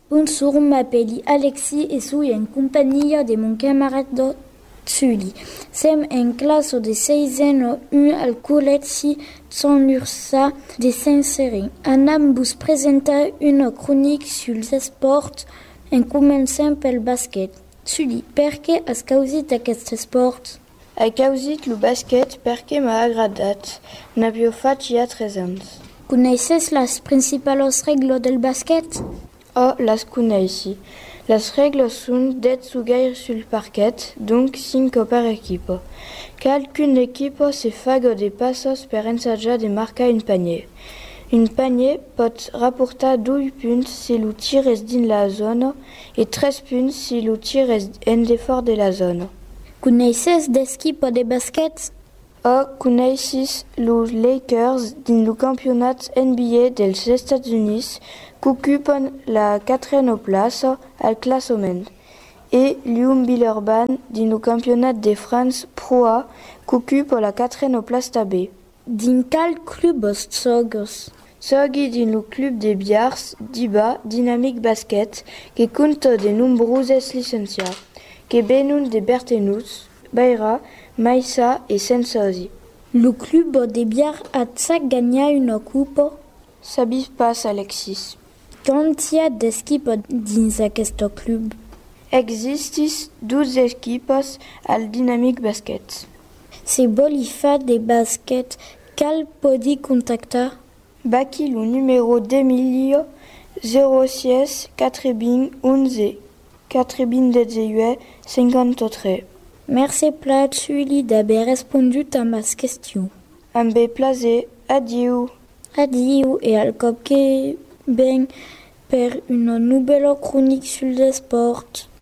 Bonjour, m'appelle Alexis et suis en compagnie de mon camarade Sully. Sem en classe de 6 ans 1 al collège San Ursa de Saint-Sérin. Anam vous présenta une chronique sur les sports en començant pel basket. Sully, per què has causit aquest sport? He causit lo basquet perquè m'ha agradat. N'havia fet ja 3 anys. Coneixes les principals regles del basquet? Oh, les coneixi. Les regles són 10 jugadors sur le parquet, donc 5 per equipo. Qualcuna equipo se faga de passos per ensajar de marcar un panier. Un panier pot rapportar 2 punts si lo tir és dins la zona i 3 punts si lo tir és en defort de la zona. Coneixes d'equipo de basquet? Oh, coneixis los Lakers dins lo campionat NBA dels Estats Units que ocupen la 4a plaça al classement et Lyon Billerban dins lo campionat de France Pro A que ocupa la 4a place també. Dins quel club sogues? Sogui dins lo club de Biars d'Iba Dynamic Basket que compta de nombroses licenciats que venen de Bertenuts, Beira, Maïssa et Sensosi. Le club de Biars a gagné une coupe? Sabis pas, Alexis. Quand y a d'équipes dins aquest club? Existis 12 equipes al Dynamic Basket. Si vol fa de basket, cal podi contactar? Baki lo numéro d'Emilio 06 420 11 418 53. Merci plat, Sully, d'avoir répondu à ma question. Amb plaisir. Adieu. Adieu et al cop que ben per une nouvelle chronique sur le sport.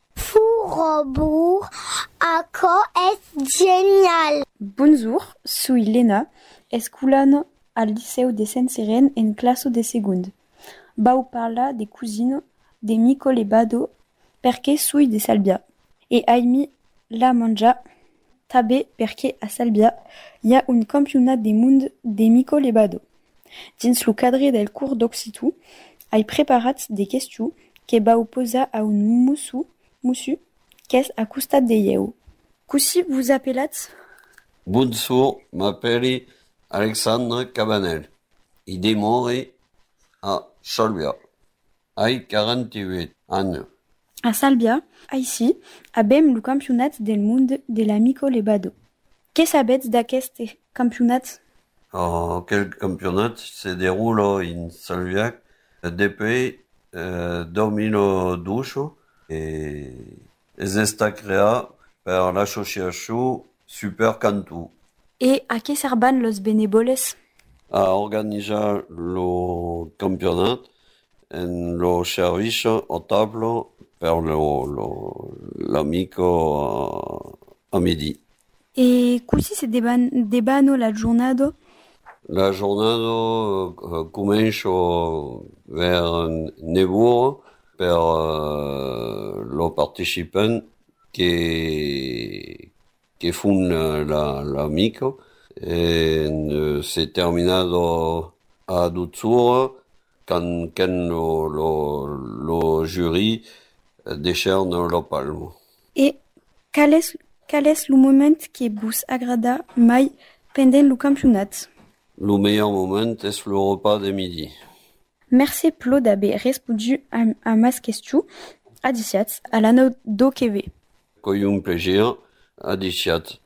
Furobur, ako est génial. Bonjour, suis Lena, esculan al Liceu de Saint-Sérin en classe de seconde. Vau parlar de cousine de Mico Lebado perché suis de Salbia. E aimi la manja també perché a Salbia hi ha un campionat de món de Mico Lebado. Dins lo cadre del curs d'Occitan, he preparat de questions que vau posar a un mussu qu'és a costat de lleu. Così vous appelatz? Bonjour, m'appelle Alexandre Cabanel. I demore a Salbia. Ai 48 ans. A Salbia, ici, abem lo campionat del món de la Mico Lebado. Què sabetz d'aquest campionat? Quel campionat se déroule en Salbia depuis 2012 et est créé par l'association Super Cantu. E a què serban los benevoles? A organizar le campionat en le service au table per l'amico a midi. E così se debano la giornata? La giornata comincia vers 9 per le participant che font l'amico e c'est terminato a 12 quand le jury décerne le palme. E quel és le moment que vos agrada mai pendant le campionat? Le meilleur moment est le repas de midi. Merci Plo d'aver répondu à ma question. Adiciat à l'anneau d'OKV. Coi un plaisir. Adiciat.